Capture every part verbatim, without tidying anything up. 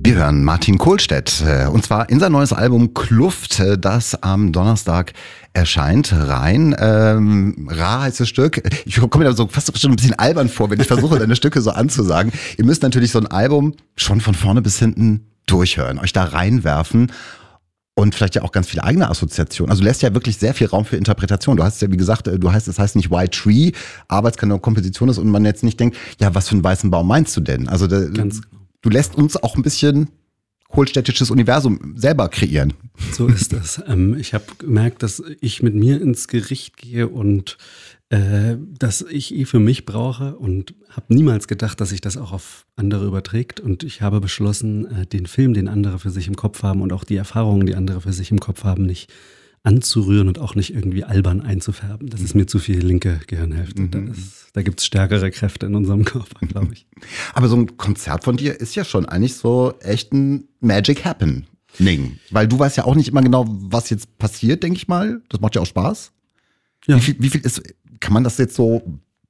Wir hören Martin Kohlstedt, und zwar in sein neues Album Kluft, das am Donnerstag erscheint. Rein, ähm, Ra heißt das Stück. Ich komme mir da so fast schon ein bisschen albern vor, wenn ich versuche, deine Stücke so anzusagen. Ihr müsst natürlich so ein Album schon von vorne bis hinten durchhören, euch da reinwerfen. Und vielleicht ja auch ganz viele eigene Assoziationen. Also du lässt ja wirklich sehr viel Raum für Interpretation. Du hast ja, wie gesagt, du heißt, es heißt nicht White Tree, aber es kann eine Komposition ist und man jetzt nicht denkt, ja, was für einen weißen Baum meinst du denn? Also da, ganz genau. Du lässt uns auch ein bisschen kohlstädtisches Universum selber kreieren. So ist das. Ähm, ich habe gemerkt, dass ich mit mir ins Gericht gehe und äh, dass ich eh für mich brauche und habe niemals gedacht, dass sich das auch auf andere überträgt. Und ich habe beschlossen, äh, den Film, den andere für sich im Kopf haben und auch die Erfahrungen, die andere für sich im Kopf haben, nicht anzurühren und auch nicht irgendwie albern einzufärben. Das ist mir zu viel linke Gehirnhälfte. Mhm. Da, da gibt es stärkere Kräfte in unserem Körper, glaube ich. Aber so ein Konzert von dir ist ja schon eigentlich so echt ein Magic Happening. Weil du weißt ja auch nicht immer genau, was jetzt passiert, denke ich mal. Das macht ja auch Spaß. Ja. Wie viel, wie viel ist, kann man das jetzt so,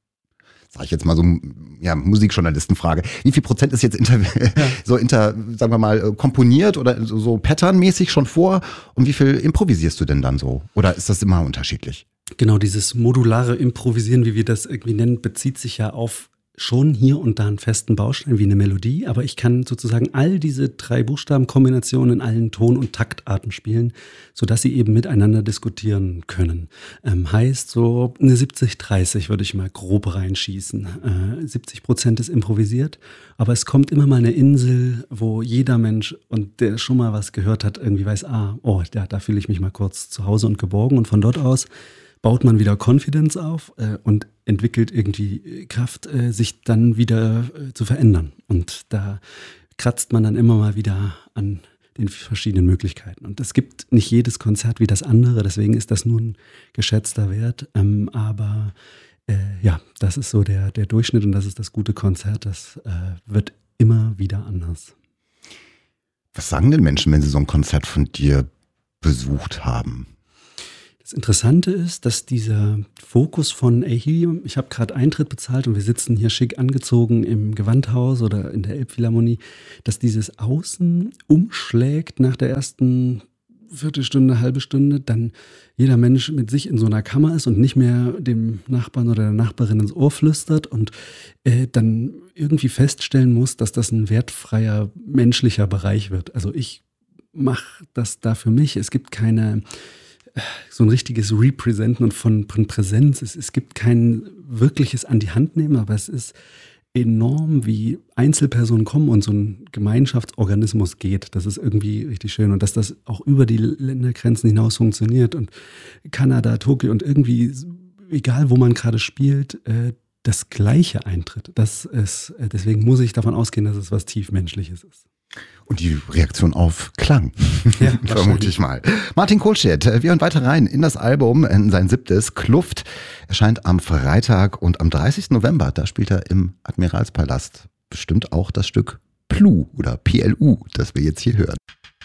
sag ich jetzt mal so, ja, Musikjournalistenfrage, wie viel Prozent ist jetzt inter, ja. so inter, sagen wir mal, komponiert oder so, so patternmäßig schon vor und wie viel improvisierst du denn dann so? Oder ist das immer unterschiedlich? Genau, dieses modulare Improvisieren, wie wir das irgendwie nennen, bezieht sich ja auf schon hier und da einen festen Baustein wie eine Melodie, aber ich kann sozusagen all diese drei Buchstabenkombinationen in allen Ton- und Taktarten spielen, sodass sie eben miteinander diskutieren können. Ähm, heißt so eine siebzig dreißig würde ich mal grob reinschießen. Äh, siebzig Prozent ist improvisiert, aber es kommt immer mal eine Insel, wo jeder Mensch, und der schon mal was gehört hat, irgendwie weiß, ah, oh, da, da fühle ich mich mal kurz zu Hause und geborgen, und von dort aus baut man wieder Confidence auf äh, und entwickelt irgendwie Kraft, äh, sich dann wieder äh, zu verändern. Und da kratzt man dann immer mal wieder an den verschiedenen Möglichkeiten. Und es gibt nicht jedes Konzert wie das andere, deswegen ist das nur ein geschätzter Wert. Ähm, aber äh, ja, das ist so der, der Durchschnitt und das ist das gute Konzert. Das äh, wird immer wieder anders. Was sagen denn Menschen, wenn sie so ein Konzert von dir besucht haben? Das Interessante ist, dass dieser Fokus von ey, hier, ich habe gerade Eintritt bezahlt und wir sitzen hier schick angezogen im Gewandhaus oder in der Elbphilharmonie, dass dieses Außen umschlägt nach der ersten Viertelstunde, halbe Stunde, dann jeder Mensch mit sich in so einer Kammer ist und nicht mehr dem Nachbarn oder der Nachbarin ins Ohr flüstert und äh, dann irgendwie feststellen muss, dass das ein wertfreier menschlicher Bereich wird. Also ich mache das da für mich. Es gibt keine so ein richtiges Representen und von Präsenz. Es, es gibt kein wirkliches an die Hand nehmen, aber es ist enorm, wie Einzelpersonen kommen und so ein Gemeinschaftsorganismus geht. Das ist irgendwie richtig schön und dass das auch über die Ländergrenzen hinaus funktioniert und Kanada, Tokio und irgendwie, egal wo man gerade spielt, das Gleiche eintritt. Das ist, deswegen muss ich davon ausgehen, dass es was tiefmenschliches ist. Und die Reaktion auf Klang, ja, vermute ich mal. Martin Kohlstedt, wir hören weiter rein in das Album, in sein siebtes, Kluft, erscheint am Freitag und am dreißigsten November, da spielt er im Admiralspalast bestimmt auch das Stück Plu oder P L U, das wir jetzt hier hören.